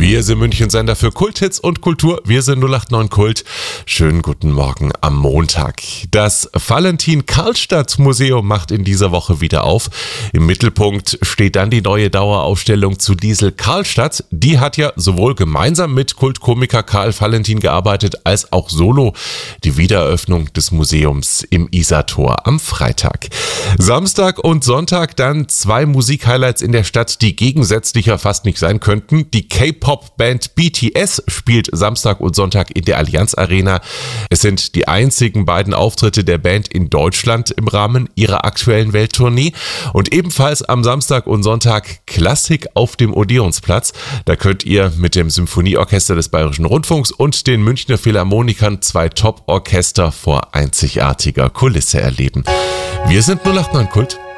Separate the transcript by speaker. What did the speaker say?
Speaker 1: Wir sind München-Sender für Kulthits und Kultur. Wir sind 089 Kult. Schönen guten Morgen am Montag. Das Valentin-Karlstadt-Museum macht in dieser Woche wieder auf. Im Mittelpunkt steht dann die neue Dauerausstellung zu Liesl Karlstadt. Die hat ja sowohl gemeinsam mit Kultkomiker Karl Valentin gearbeitet, als auch solo. Die Wiedereröffnung des Museums im Isartor am Freitag. Samstag und Sonntag dann zwei Musikhighlights in der Stadt, die gegensätzlicher fast nicht sein könnten. Die K-Pop-Band BTS spielt Samstag und Sonntag in der Allianz Arena. Es sind die einzigen beiden Auftritte der Band in Deutschland im Rahmen ihrer aktuellen Welttournee. Und ebenfalls am Samstag und Sonntag Klassik auf dem Odeonsplatz. Da könnt ihr mit dem Symphonieorchester des Bayerischen Rundfunks und den Münchner Philharmonikern zwei Top-Orchester vor einzigartiger Kulisse erleben. Wir sind 089 Kult.